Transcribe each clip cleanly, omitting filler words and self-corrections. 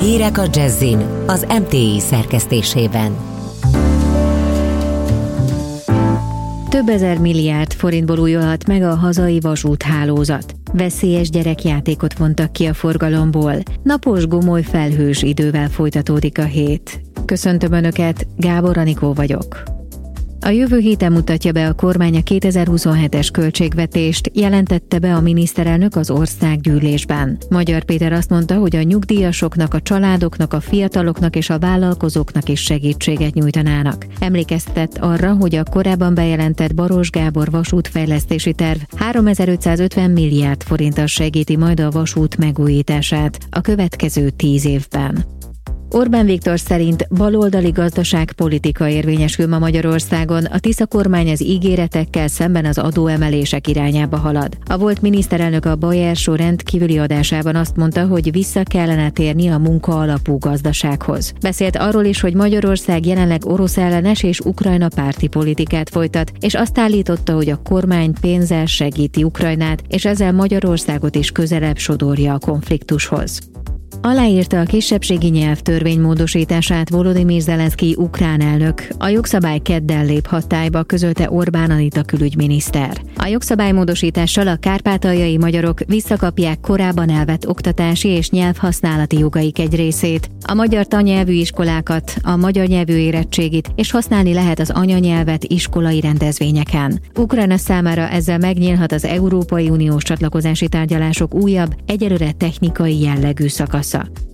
Hírek a Jazzin az MTI szerkesztésében. Több ezer milliárd forintból újulhat meg a hazai vasúthálózat. Veszélyes gyerekjátékot vontak ki a forgalomból. Napos, gomoly, felhős idővel folytatódik a hét. Köszöntöm Önöket, Gábor Anikó vagyok. A jövő héten mutatja be a kormány a 2027-es költségvetést, jelentette be a miniszterelnök az országgyűlésben. Magyar Péter azt mondta, hogy a nyugdíjasoknak, a családoknak, a fiataloknak és a vállalkozóknak is segítséget nyújtanának. Emlékeztet arra, hogy a korábban bejelentett Baross Gábor vasútfejlesztési terv 3550 milliárd forinttal segíti majd a vasút megújítását a következő 10 évben. Orbán Viktor szerint baloldali gazdaságpolitika érvényesül ma Magyarországon, a Tisza kormány az ígéretekkel szemben az adóemelések irányába halad. A volt miniszterelnök a Bayer Show rendkívüli adásában azt mondta, hogy vissza kellene térni a munka alapú gazdasághoz. Beszélt arról is, hogy Magyarország jelenleg orosz ellenes és Ukrajna párti politikát folytat, és azt állította, hogy a kormány pénzzel segíti Ukrajnát, és ezzel Magyarországot is közelebb sodorja a konfliktushoz. Aláírta a kisebbségi nyelvtörvény módosítását Volodymyr Zelenszkij ukrán elnök. A jogszabály kedden lép hatályba, közölte Orbán Anita külügyminiszter. A jogszabálymódosítással a kárpátaljai magyarok visszakapják korábban elvett oktatási és nyelvhasználati jogaik egy részét, a magyar tannyelvű iskolákat, a magyar nyelvű érettségit, és használni lehet az anyanyelvet iskolai rendezvényeken. Ukrajna számára ezzel megnyílhat az Európai Uniós csatlakozási tárgyalások újabb, egyelőre technikai jellegű szakasza.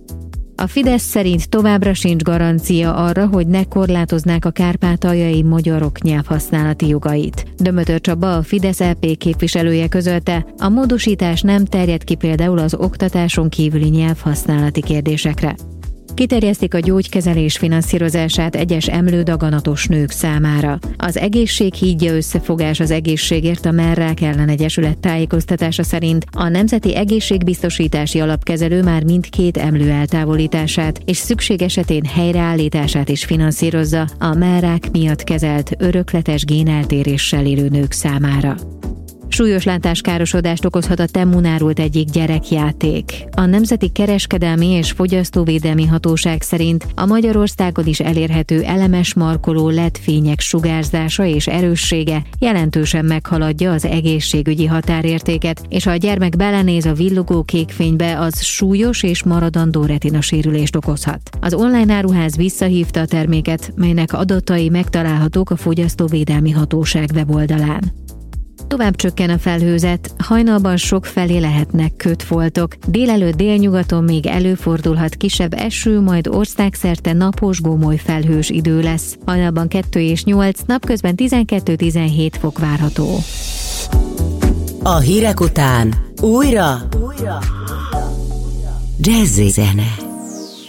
A Fidesz szerint továbbra sincs garancia arra, hogy ne korlátoznák a kárpátaljai magyarok nyelvhasználati jogait. Dömötör Csaba, a Fidesz EP képviselője közölte, a módosítás nem terjed ki például az oktatáson kívüli nyelvhasználati kérdésekre. Kiterjesztik a gyógykezelés finanszírozását egyes emlődaganatos nők számára. Az Egészség hídja összefogás az egészségért a Mellrák ellen egyesület tájékoztatása szerint a Nemzeti Egészségbiztosítási Alapkezelő már mindkét emlő eltávolítását és szükség esetén helyreállítását is finanszírozza a mellrák miatt kezelt örökletes géneltéréssel élő nők számára. Súlyos látáskárosodást okozhat a Temun árult egyik gyerekjáték. A Nemzeti Kereskedelmi és Fogyasztóvédelmi Hatóság szerint a Magyarországon is elérhető elemes markoló LED fények sugárzása és erőssége jelentősen meghaladja az egészségügyi határértéket, és ha a gyermek belenéz a villogó kék fénybe, az súlyos és maradandó retinasérülést okozhat. Az online áruház visszahívta a terméket, melynek adatai megtalálhatók a Fogyasztóvédelmi Hatóság weboldalán. Tovább csökken a felhőzet, hajnalban sokfelé lehetnek kötfoltok, délelőtt délnyugaton még előfordulhat kisebb eső, majd országszerte napos, gomoly felhős idő lesz. Hajnalban 2 és 8, napközben 12-17 fok várható. A hírek után újra Jazzy zene.